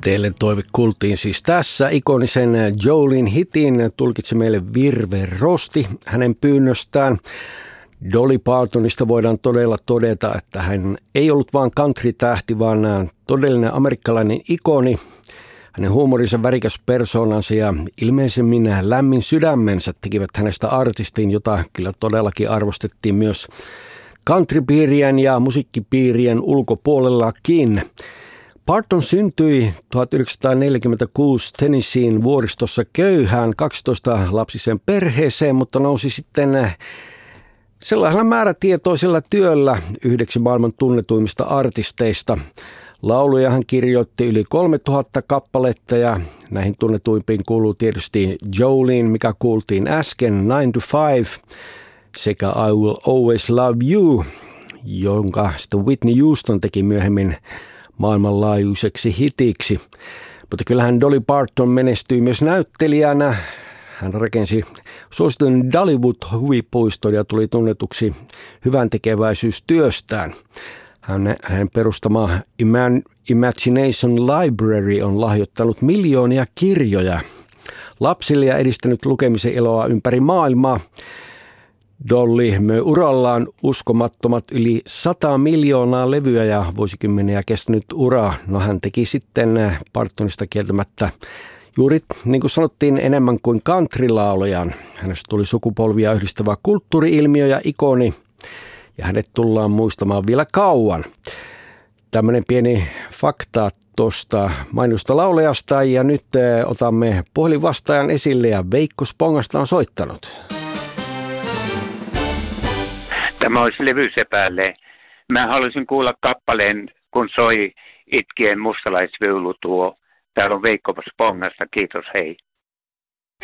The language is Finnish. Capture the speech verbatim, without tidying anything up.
Teille toive kuultiin siis tässä. Ikonisen Jolene hitin tulkitsi meille Virve Rosti hänen pyynnöstään. Dolly Partonista voidaan todella todeta, että hän ei ollut vain country-tähti, vaan todellinen amerikkalainen ikoni. Hänen huumorinsa, värikäs persoonansa ja ilmeisemmin lämmin sydämensä tekivät hänestä artistin, jota kyllä todellakin arvostettiin myös countrypiirien ja musiikkipiirien ulkopuolellakin. Parton syntyi tuhatyhdeksänsataaneljäkymmentäkuusi Tennesseein vuoristossa köyhään kaksitoista-lapsiseen perheeseen, mutta nousi sitten sellaisella määrätietoisella työllä yhdeksi maailman tunnetuimmista artisteista. Lauluja hän kirjoitti yli kolmetuhatta kappaletta ja näihin tunnetuimpiin kuuluu tietysti Jolene, mikä kuultiin äsken, nine to five sekä I Will Always Love You, jonka sitten Whitney Houston teki myöhemmin maailmanlaajuiseksi hitiksi. Mutta kyllähän Dolly Parton menestyi myös näyttelijänä. Hän rakensi suositun Dollywood-huvipuiston ja tuli tunnetuksi hyvän tekeväisyystyöstään. Hänen perustama Imagination Library on lahjoittanut miljoonia kirjoja lapsille ja edistänyt lukemisen iloa ympäri maailmaa. Dolly möi urallaan uskomattomat yli sata miljoonaa levyä ja vuosikymmeniä kestänyt ura. No hän teki sitten Partonista kieltämättä juuri niin kuin sanottiin enemmän kuin countrylaulajan. Hänestä tuli sukupolvia yhdistävä kulttuuri-ilmiö ja ikoni ja hänet tullaan muistamaan vielä kauan. Tämmöinen pieni fakta tuosta mainiosta laulajasta ja nyt otamme puhelinvastaajan esille ja Veikko Spongasta on soittanut. Tämä olisi levysepäälle. Mä haluaisin kuulla kappaleen, kun soi itkien mustalaisviulu tuo. Täällä on Veikko Spongasta. Kiitos, hei.